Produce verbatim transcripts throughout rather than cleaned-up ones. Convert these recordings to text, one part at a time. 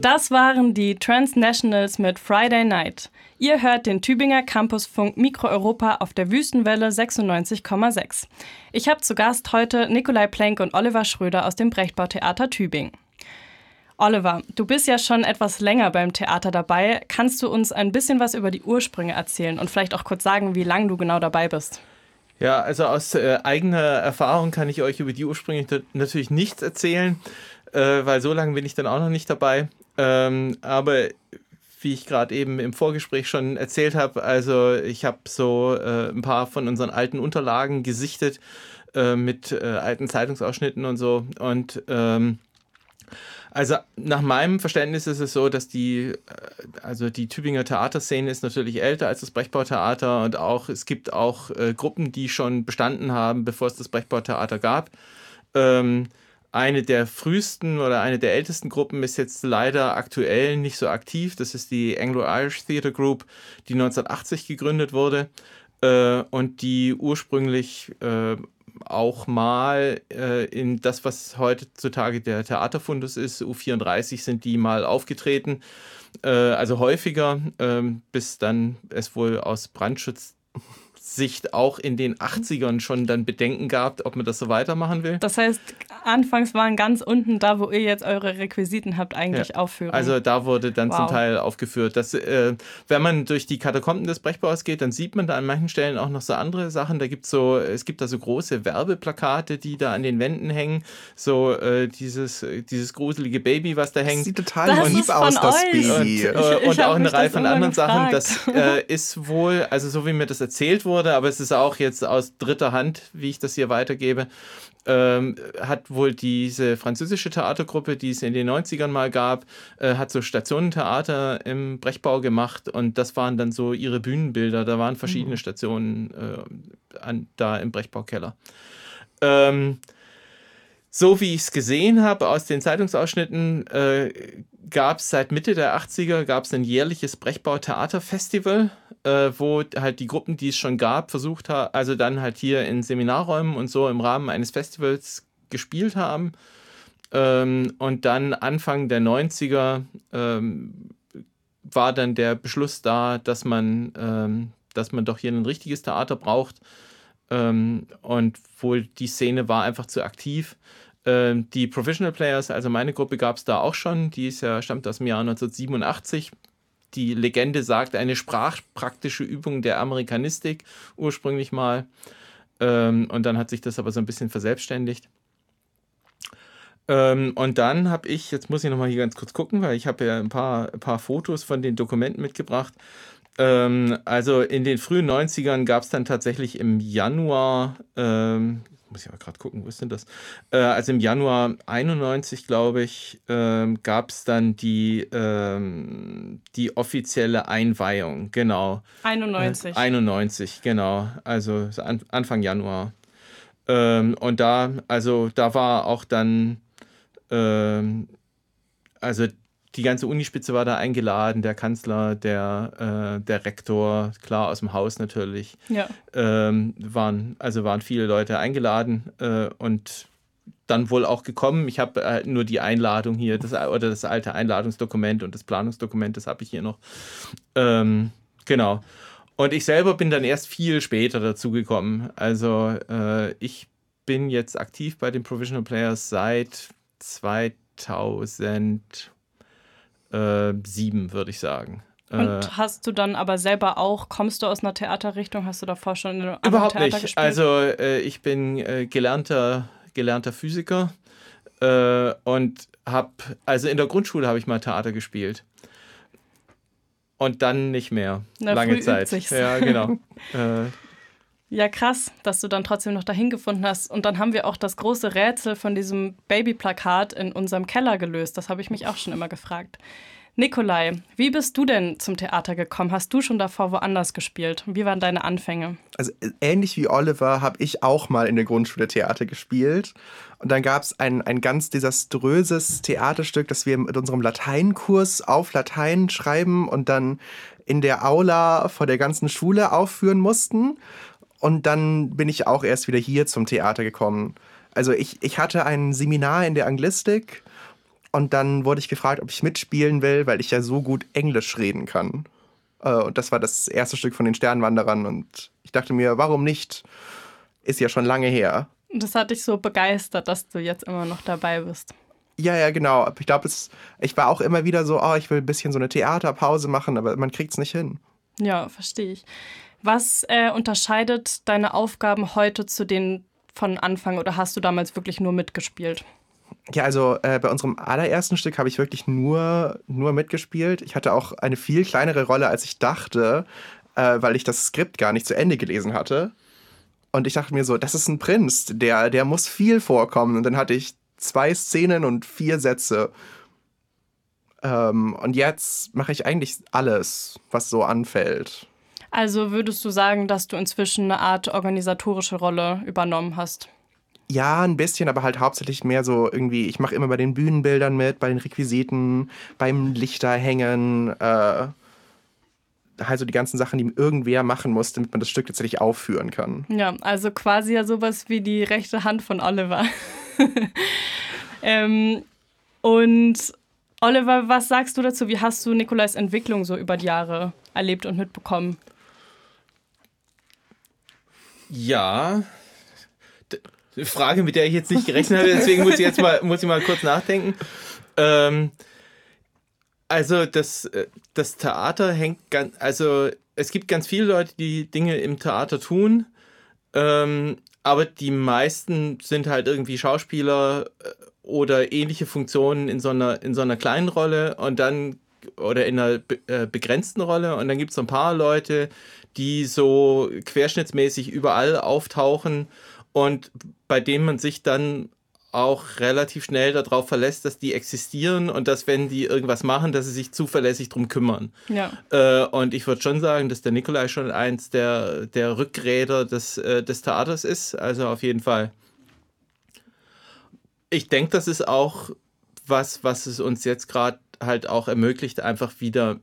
Das waren die Transnationals mit Friday Night. Ihr hört den Tübinger Campusfunk Mikro Europa auf der Wüstenwelle sechsundneunzig Komma sechs. Ich habe zu Gast heute Nikolai Plenk und Oliver Schröder aus dem Brechtbau-Theater Tübingen. Oliver, du bist ja schon etwas länger beim Theater dabei. Kannst du uns ein bisschen was über die Ursprünge erzählen und vielleicht auch kurz sagen, wie lange du genau dabei bist? Ja, also aus äh, eigener Erfahrung kann ich euch über die Ursprünge t- natürlich nichts erzählen, äh, weil so lange bin ich dann auch noch nicht dabei. Ähm, aber wie ich gerade eben im Vorgespräch schon erzählt habe, also ich habe so äh, ein paar von unseren alten Unterlagen gesichtet äh, mit äh, alten Zeitungsausschnitten und so. Und ähm, also nach meinem Verständnis ist es so, dass die, also die Tübinger Theaterszene ist natürlich älter als das Brechtbau-Theater und auch es gibt auch äh, Gruppen, die schon bestanden haben, bevor es das Brechtbau-Theater gab. Ähm, Eine der frühesten oder eine der ältesten Gruppen ist jetzt leider aktuell nicht so aktiv. Das ist die Anglo-Irish Theatre Group, die neunzehnhundertachtzig gegründet wurde äh, und die ursprünglich äh, auch mal äh, in das, was heutzutage der Theaterfundus ist, U vierunddreißig, sind die mal aufgetreten. Äh, also häufiger, äh, bis dann es wohl aus Brandschutzsicht auch in den achtzigern schon dann Bedenken gab, ob man das so weitermachen will. Das heißt, anfangs waren ganz unten da, wo ihr jetzt eure Requisiten habt, eigentlich Ja. Aufführungen. Also da wurde dann Wow. zum Teil aufgeführt. Dass, äh, wenn man durch die Katakomben des Brechtbaus geht, dann sieht man da an manchen Stellen auch noch so andere Sachen. Da gibt's so, es gibt da so große Werbeplakate, die da an den Wänden hängen. So äh, dieses, dieses gruselige Baby, was da hängt. Das sieht total Das lieb ist aus, von das euch. Baby. Und, Ich- äh, ich und hab auch eine mich Reihe das von immer anderen Sachen. gefragt. Das äh, ist wohl, also so wie mir das erzählt wurde, aber es ist auch jetzt aus dritter Hand, wie ich das hier weitergebe, ähm, hat wohl diese französische Theatergruppe, die es in den neunzigern mal gab, äh, hat so Stationentheater im Brechtbau gemacht und das waren dann so ihre Bühnenbilder. Da waren verschiedene Mhm. Stationen äh, an, da im Brechtbaukeller. Ähm, So wie ich es gesehen habe aus den Zeitungsausschnitten, äh, gab es seit Mitte der achtziger gab's ein jährliches Brechtbau-Theater-Festival, äh, wo halt die Gruppen, die es schon gab, versucht haben, also dann halt hier in Seminarräumen und so im Rahmen eines Festivals gespielt haben. Ähm, und dann Anfang der neunziger ähm, war dann der Beschluss da, dass man, ähm, dass man doch hier ein richtiges Theater braucht. Ähm, und wohl die Szene war einfach zu aktiv. Ähm, die Provisional Players, also meine Gruppe, gab es da auch schon. Die ist ja, stammt aus dem Jahr neunzehnhundertsiebenundachtzig. Die Legende sagt, eine sprachpraktische Übung der Amerikanistik ursprünglich mal. Ähm, und dann hat sich das aber so ein bisschen verselbstständigt. Ähm, und dann habe ich, jetzt muss ich nochmal hier ganz kurz gucken, weil ich habe ja ein paar, ein paar Fotos von den Dokumenten mitgebracht. Ähm, also in den frühen neunzigern gab es dann tatsächlich im Januar, ähm, muss ich aber gerade gucken, wo ist denn das? Äh, also im Januar einundneunzig, glaube ich, ähm, gab es dann die, ähm, die offizielle Einweihung, genau. einundneunzig. Äh, einundneunzig, genau. Also so an, Anfang Januar. Ähm, und da, also da war auch dann, ähm, also die ganze Unispitze war da eingeladen, der Kanzler, der, äh, der Rektor, klar aus dem Haus natürlich. Ja. Ähm, waren, also waren viele Leute eingeladen äh, und dann wohl auch gekommen. Ich habe äh, nur die Einladung hier, das, oder das alte Einladungsdokument und das Planungsdokument, das habe ich hier noch. Ähm, genau. Und ich selber bin dann erst viel später dazugekommen. Also äh, ich bin jetzt aktiv bei den Provisional Players seit zweitausendsieben, würde ich sagen. Und Äh, hast du dann aber selber auch, kommst du aus einer Theaterrichtung, hast du davor schon in einem anderen Überhaupt Theater nicht. gespielt? Also äh, ich bin äh, gelernter, gelernter Physiker äh, und habe, also in der Grundschule habe ich mal Theater gespielt. Und dann nicht mehr. Na, Lange früh übt Zeit. sich's. Ja, genau. äh, Ja, krass, dass du dann trotzdem noch dahin gefunden hast. Und dann haben wir auch das große Rätsel von diesem Babyplakat in unserem Keller gelöst. Das habe ich mich auch schon immer gefragt. Nikolai, wie bist du denn zum Theater gekommen? Hast du schon davor woanders gespielt? Wie waren deine Anfänge? Also ähnlich wie Oliver habe ich auch mal in der Grundschule Theater gespielt. Und dann gab es ein, ein ganz desaströses Theaterstück, das wir mit unserem Lateinkurs auf Latein schreiben und dann in der Aula vor der ganzen Schule aufführen mussten. Und dann bin ich auch erst wieder hier zum Theater gekommen. Also ich, ich hatte ein Seminar in der Anglistik Und dann wurde ich gefragt, ob ich mitspielen will, weil ich ja so gut Englisch reden kann. Äh, und das war das erste Stück von den Sternwanderern. Und ich dachte mir, warum nicht? Ist ja schon lange her. Das hat dich so begeistert, dass du jetzt immer noch dabei bist. Ja, ja, genau. Ich glaube, ich war auch immer wieder so, oh, ich will ein bisschen so eine Theaterpause machen, aber man kriegt es nicht hin. Ja, verstehe ich. Was äh, unterscheidet deine Aufgaben heute zu denen von Anfang oder hast du damals wirklich nur mitgespielt? Ja, also äh, bei unserem allerersten Stück habe ich wirklich nur, nur mitgespielt. Ich hatte auch eine viel kleinere Rolle, als ich dachte, äh, weil ich das Skript gar nicht zu Ende gelesen hatte. Und ich dachte mir so, das ist ein Prinz, der, der muss viel vorkommen. Und dann hatte ich zwei Szenen und vier Sätze. Ähm, und jetzt mache ich eigentlich alles, was so anfällt. Also würdest du sagen, dass du inzwischen eine Art organisatorische Rolle übernommen hast? Ja, ein bisschen, aber halt hauptsächlich mehr so irgendwie, ich mache immer bei den Bühnenbildern mit, bei den Requisiten, beim Lichterhängen, äh, also die ganzen Sachen, die irgendwer machen muss, damit man das Stück tatsächlich aufführen kann. Ja, also quasi ja sowas wie die rechte Hand von Oliver. ähm, und Oliver, was sagst du dazu? Wie hast du Nikolais Entwicklung so über die Jahre erlebt und mitbekommen? Ja, eine Frage, mit der ich jetzt nicht gerechnet habe, deswegen muss ich jetzt mal, muss ich mal kurz nachdenken. Ähm, Also das, das Theater hängt ganz, also es gibt ganz viele Leute, die Dinge im Theater tun, ähm, aber die meisten sind halt irgendwie Schauspieler oder ähnliche Funktionen in so einer, in so einer kleinen Rolle und dann oder in einer be- äh, begrenzten Rolle und dann gibt es so ein paar Leute, die so querschnittsmäßig überall auftauchen und bei denen man sich dann auch relativ schnell darauf verlässt, dass die existieren und dass, wenn die irgendwas machen, dass sie sich zuverlässig drum kümmern. Ja. Äh, und ich würde schon sagen, dass der Nikolai schon eins der, der Rückgräder des, äh, des Theaters ist. Also auf jeden Fall. Ich denke, das ist auch was, was es uns jetzt gerade halt auch ermöglicht, einfach wieder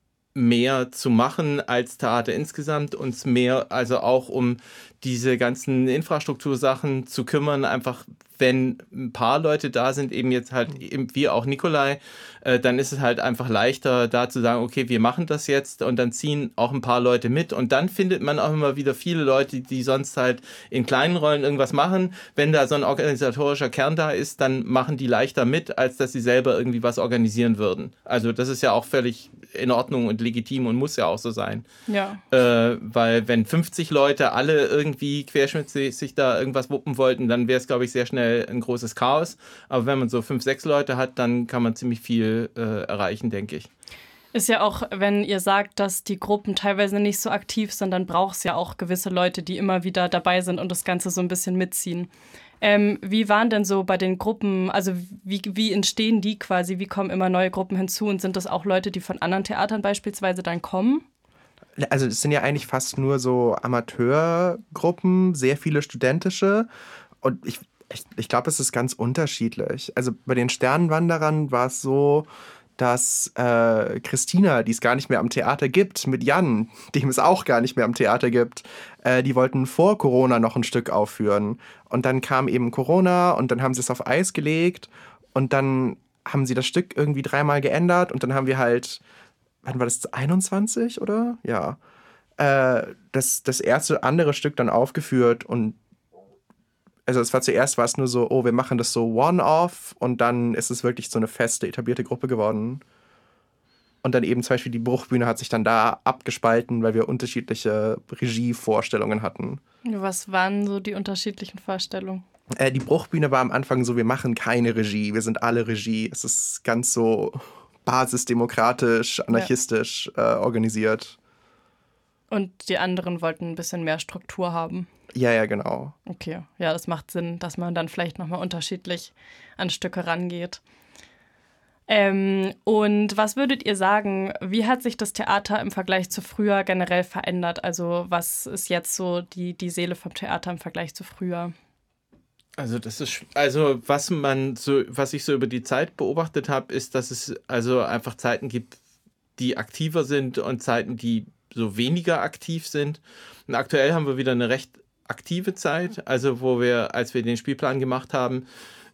mehr zu machen als Theater insgesamt, uns mehr, also auch um diese ganzen Infrastruktursachen zu kümmern, einfach wenn ein paar Leute da sind, eben jetzt halt eben wie auch Nikolai, äh, dann ist es halt einfach leichter da zu sagen, okay, wir machen das jetzt und dann ziehen auch ein paar Leute mit und dann findet man auch immer wieder viele Leute, die sonst halt in kleinen Rollen irgendwas machen. Wenn da so ein organisatorischer Kern da ist, dann machen die leichter mit, als dass sie selber irgendwie was organisieren würden. Also das ist ja auch völlig in Ordnung und legitim und muss ja auch so sein. Ja. Äh, weil wenn fünfzig Leute alle irgendwie querschnittsmäßig sich da irgendwas wuppen wollten, dann wäre es, glaube ich, sehr schnell ein großes Chaos. Aber wenn man so fünf, sechs Leute hat, dann kann man ziemlich viel äh, erreichen, denke ich. Ist ja auch, wenn ihr sagt, dass die Gruppen teilweise nicht so aktiv sind, dann braucht es ja auch gewisse Leute, die immer wieder dabei sind und das Ganze so ein bisschen mitziehen. Ähm, wie waren denn so bei den Gruppen, also wie, wie entstehen die quasi, wie kommen immer neue Gruppen hinzu und sind das auch Leute, die von anderen Theatern beispielsweise dann kommen? Also es sind ja eigentlich fast nur so Amateurgruppen, sehr viele studentische und ich, ich, ich glaube, es ist ganz unterschiedlich. Also bei den Sternwanderern war es so, dass äh, Christina, die es gar nicht mehr am Theater gibt, mit Jan, dem es auch gar nicht mehr am Theater gibt, äh, die wollten vor Corona noch ein Stück aufführen. Und dann kam eben Corona und dann haben sie es auf Eis gelegt und dann haben sie das Stück irgendwie dreimal geändert und dann haben wir halt, wann war das, einundzwanzig oder? Ja. Äh, das, das erste andere Stück dann aufgeführt und also es war zuerst war es nur so, oh, wir machen das so one-off und dann ist es wirklich so eine feste, etablierte Gruppe geworden. Und dann eben zum Beispiel die Bruchbühne hat sich dann da abgespalten, weil wir unterschiedliche Regievorstellungen hatten. Was waren so die unterschiedlichen Vorstellungen? Äh, die Bruchbühne war am Anfang so, wir machen keine Regie, wir sind alle Regie. Es ist ganz so basisdemokratisch, anarchistisch ja. äh, organisiert. Und die anderen wollten ein bisschen mehr Struktur haben. Ja, ja, genau. Okay, ja, das macht Sinn, dass man dann vielleicht nochmal unterschiedlich an Stücke rangeht. Ähm, und was würdet ihr sagen, wie hat sich das Theater im Vergleich zu früher generell verändert? Also was ist jetzt so die, die Seele vom Theater im Vergleich zu früher? Also das ist, also was man so, was ich so über die Zeit beobachtet habe, ist, dass es also einfach Zeiten gibt, die aktiver sind und Zeiten, die so weniger aktiv sind. Und aktuell haben wir wieder eine recht aktive Zeit, also wo wir, als wir den Spielplan gemacht haben,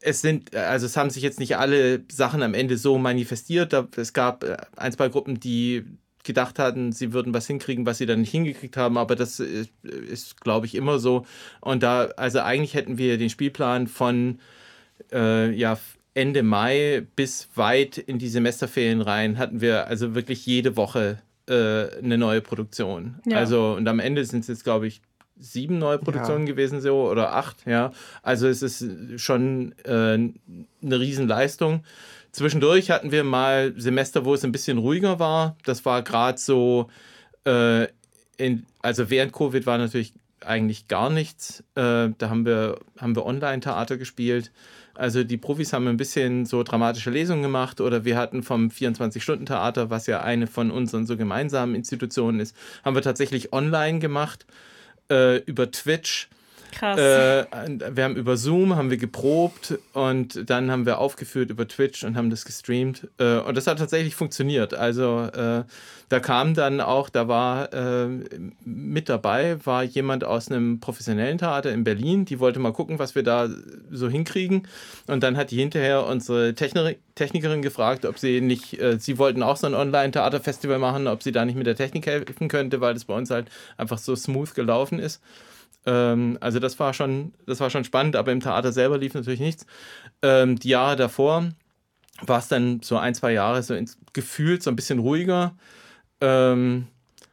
es sind, also es haben sich jetzt nicht alle Sachen am Ende so manifestiert. Da, es gab ein, zwei Gruppen, die gedacht hatten, sie würden was hinkriegen, was sie dann nicht hingekriegt haben, aber das ist, ist glaube ich, immer so. Und da, also eigentlich hätten wir den Spielplan von äh, ja, Ende Mai bis weit in die Semesterferien rein, hatten wir also wirklich jede Woche äh, eine neue Produktion. Ja. Also, und am Ende sind es jetzt, glaube ich, sieben neue Produktionen ja. gewesen, so, oder acht, ja. Also es ist schon äh, eine Riesenleistung. Zwischendurch hatten wir mal Semester, wo es ein bisschen ruhiger war. Das war gerade so, äh, in, also während Covid war natürlich eigentlich gar nichts. Äh, da haben wir, haben wir Online-Theater gespielt. Also die Profis haben ein bisschen so dramatische Lesungen gemacht oder wir hatten vom vierundzwanzig-Stunden-Theater, was ja eine von unseren so gemeinsamen Institutionen ist, haben wir tatsächlich online gemacht, äh, über Twitch. Krass. Äh, wir haben über Zoom haben wir geprobt und dann haben wir aufgeführt über Twitch und haben das gestreamt. Äh, und das hat tatsächlich funktioniert. Also äh, da kam dann auch, da war äh, mit dabei, war jemand aus einem professionellen Theater in Berlin, die wollte mal gucken, was wir da so hinkriegen. Und dann hat die hinterher unsere Techni- Technikerin gefragt, ob sie nicht, äh, sie wollten auch so ein Online-Theater-Festival machen, ob sie da nicht mit der Technik helfen könnte, weil das bei uns halt einfach so smooth gelaufen ist. Also das war schon, das war schon spannend, aber im Theater selber lief natürlich nichts. Ähm, die Jahre davor war es dann so ein, zwei Jahre so ins, gefühlt so ein bisschen ruhiger. Ähm,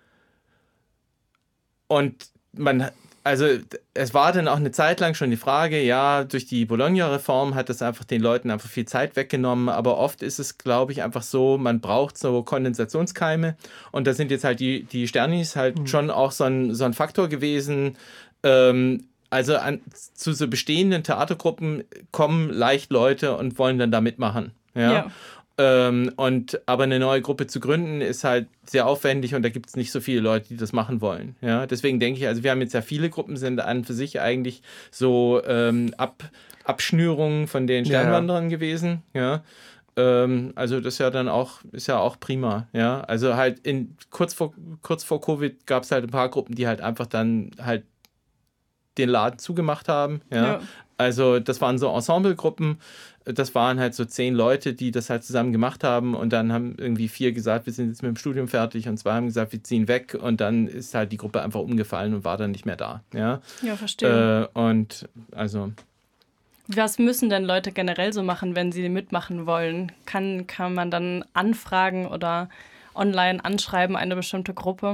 und man, also es war dann auch eine Zeit lang schon die Frage, ja, durch die Bologna-Reform hat das einfach den Leuten einfach viel Zeit weggenommen, aber oft ist es, glaube ich, einfach so, man braucht so Kondensationskeime und da sind jetzt halt die, die Sternis halt mhm. schon auch so ein, so ein Faktor gewesen. Ähm, also an, zu so bestehenden Theatergruppen kommen leicht Leute und wollen dann da mitmachen. Ja. ja. Ähm, und, aber eine neue Gruppe zu gründen ist halt sehr aufwendig und da gibt es nicht so viele Leute, die das machen wollen. Ja. Deswegen denke ich, also wir haben jetzt ja viele Gruppen, sind an für sich eigentlich so ähm, Ab, Abschnürungen von den Sternwanderern ja. gewesen. Ja. Ähm, also das ist ja dann auch, ist ja auch prima. Ja. Also halt in, kurz vor, kurz vor Covid gab es halt ein paar Gruppen, die halt einfach dann halt den Laden zugemacht haben. Ja. ja. Also das waren so Ensemblegruppen, das waren halt so zehn Leute, die das halt zusammen gemacht haben und dann haben irgendwie vier gesagt, wir sind jetzt mit dem Studium fertig und zwei haben gesagt, wir ziehen weg und dann ist halt die Gruppe einfach umgefallen und war dann nicht mehr da. Ja, ja verstehe. Äh, und also... Was müssen denn Leute generell so machen, wenn sie mitmachen wollen? Kann, kann man dann anfragen oder online anschreiben, eine bestimmte Gruppe?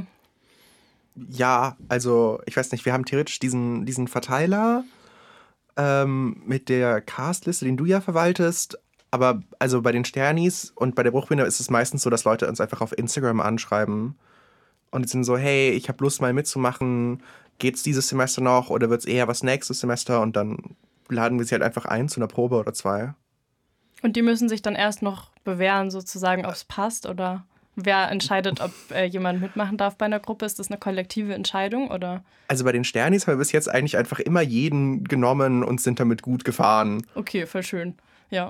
Ja, also ich weiß nicht, wir haben theoretisch diesen, diesen Verteiler ähm, mit der Castliste, den du ja verwaltest, aber also bei den Sternis und bei der Bruchbinder ist es meistens so, dass Leute uns einfach auf Instagram anschreiben und die sind so, hey, ich habe Lust mal mitzumachen, geht's dieses Semester noch oder wird's eher was nächstes Semester und dann laden wir sie halt einfach ein zu einer Probe oder zwei. Und die müssen sich dann erst noch bewähren sozusagen, ob es passt oder... Wer entscheidet, ob äh, jemand mitmachen darf bei einer Gruppe? Ist das eine kollektive Entscheidung, oder? Also bei den Sternis haben wir bis jetzt eigentlich einfach immer jeden genommen und sind damit gut gefahren. Okay, voll schön. Ja.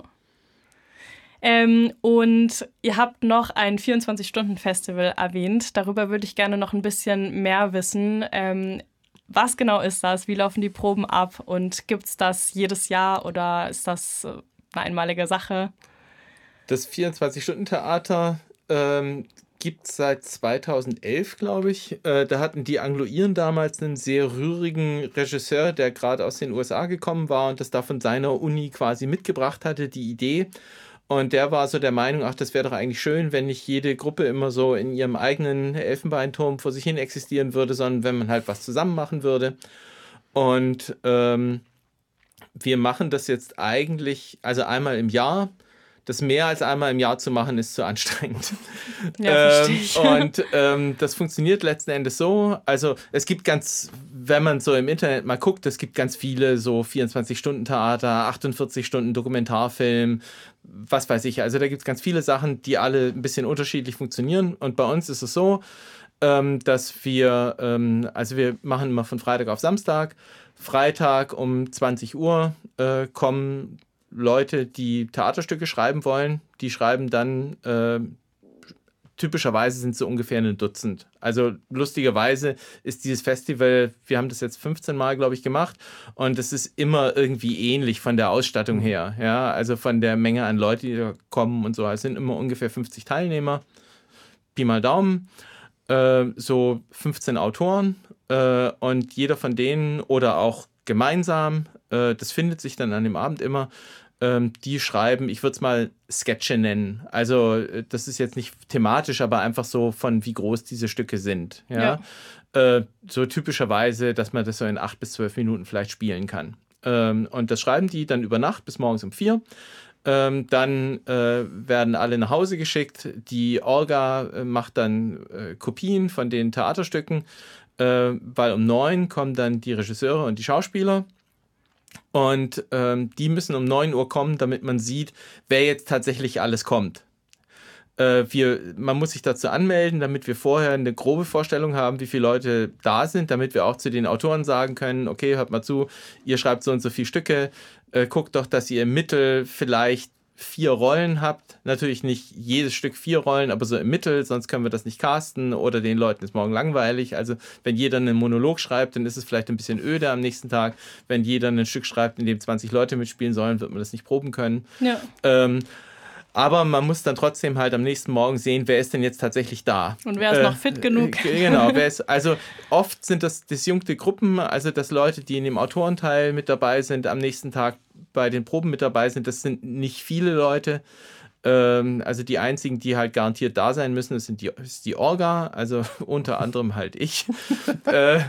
Ähm, und ihr habt noch ein vierundzwanzig-Stunden-Festival erwähnt. Darüber würde ich gerne noch ein bisschen mehr wissen. Ähm, was genau ist das? Wie laufen die Proben ab? Und gibt es das jedes Jahr oder ist das eine einmalige Sache? Das vierundzwanzig-Stunden-Theater Ähm, gibt es seit zweitausendelf, glaube ich. Äh, da hatten die Anglo-Iren damals einen sehr rührigen Regisseur, der gerade aus den U S A gekommen war und das da von seiner Uni quasi mitgebracht hatte, die Idee. Und der war so der Meinung, ach, das wäre doch eigentlich schön, wenn nicht jede Gruppe immer so in ihrem eigenen Elfenbeinturm vor sich hin existieren würde, sondern wenn man halt was zusammen machen würde. Und ähm, wir machen das jetzt eigentlich, also einmal im Jahr. Das mehr als einmal im Jahr zu machen, ist zu anstrengend. Ja, ähm, und ähm, das funktioniert letzten Endes so. Also es gibt ganz, wenn man so im Internet mal guckt, es gibt ganz viele so vierundzwanzig-Stunden-Theater, achtundvierzig Stunden Dokumentarfilm, was weiß ich. Also da gibt es ganz viele Sachen, die alle ein bisschen unterschiedlich funktionieren. Und bei uns ist es so, ähm, dass wir, ähm, also wir machen immer von Freitag auf Samstag. Freitag um zwanzig Uhr äh, kommen Leute, die Theaterstücke schreiben wollen, die schreiben dann äh, typischerweise sind es so ungefähr ein Dutzend. Also lustigerweise ist dieses Festival, wir haben das jetzt fünfzehn Mal, glaube ich, gemacht und es ist immer irgendwie ähnlich von der Ausstattung her. Ja? Also von der Menge an Leuten, die da kommen und so. Es sind immer ungefähr fünfzig Teilnehmer, Pi mal Daumen, äh, so fünfzehn Autoren äh, und jeder von denen oder auch gemeinsam, äh, das findet sich dann an dem Abend immer, die schreiben, ich würde es mal Sketche nennen. Also das ist jetzt nicht thematisch, aber einfach so von wie groß diese Stücke sind. Ja? Ja. Äh, so typischerweise, dass man das so in acht bis zwölf Minuten vielleicht spielen kann. Ähm, und das schreiben die dann über Nacht bis morgens um vier. Ähm, dann äh, werden alle nach Hause geschickt. Die Orga äh, macht dann äh, Kopien von den Theaterstücken, äh, weil um neun kommen dann die Regisseure und die Schauspieler. Und ähm, die müssen um neun Uhr kommen, damit man sieht, wer jetzt tatsächlich alles kommt. Äh, wir, man muss sich dazu anmelden, damit wir vorher eine grobe Vorstellung haben, wie viele Leute da sind, damit wir auch zu den Autoren sagen können, okay, hört mal zu, ihr schreibt so und so viele Stücke, äh, guckt doch, dass ihr im Mittel vielleicht vier Rollen habt. Natürlich nicht jedes Stück vier Rollen, aber so im Mittel, sonst können wir das nicht casten oder den Leuten ist morgen langweilig. Also wenn jeder einen Monolog schreibt, dann ist es vielleicht ein bisschen öde am nächsten Tag. Wenn jeder ein Stück schreibt, in dem zwanzig Leute mitspielen sollen, wird man das nicht proben können. Ja. Ähm, aber man muss dann trotzdem halt am nächsten Morgen sehen, wer ist denn jetzt tatsächlich da. Und wer ist äh, noch fit genug. Äh, genau, wer ist, also oft sind das disjunkte Gruppen, also dass Leute, die in dem Autorenteil mit dabei sind, am nächsten Tag bei den Proben mit dabei sind, das sind nicht viele Leute. Ähm, also die einzigen, die halt garantiert da sein müssen, das sind die, ist die Orga, also unter anderem halt ich. äh,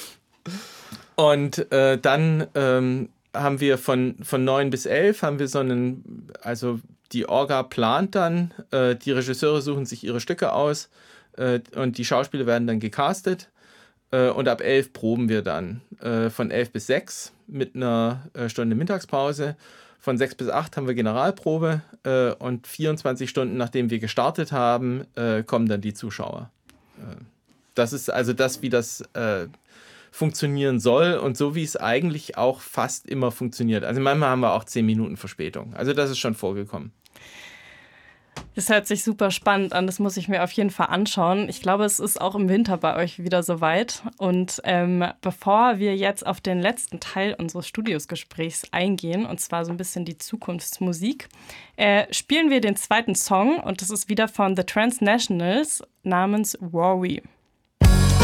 und äh, dann ähm, haben wir von, von neun bis elf haben wir so einen, also die Orga plant dann, äh, die Regisseure suchen sich ihre Stücke aus äh, und die Schauspieler werden dann gecastet äh, und ab elf proben wir dann. Äh, von elf bis sechs mit einer äh, Stunde Mittagspause. Von sechs bis acht haben wir Generalprobe äh, und vierundzwanzig Stunden, nachdem wir gestartet haben, äh, kommen dann die Zuschauer. Äh, das ist also das, wie das äh, funktionieren soll und so wie es eigentlich auch fast immer funktioniert. Also manchmal haben wir auch zehn Minuten Verspätung. Also das ist schon vorgekommen. Das hört sich super spannend an, das muss ich mir auf jeden Fall anschauen. Ich glaube, es ist auch im Winter bei euch wieder soweit. Und ähm, bevor wir jetzt auf den letzten Teil unseres Studiosgesprächs eingehen, und zwar so ein bisschen die Zukunftsmusik, äh, spielen wir den zweiten Song und das ist wieder von The Transnationals namens Rory.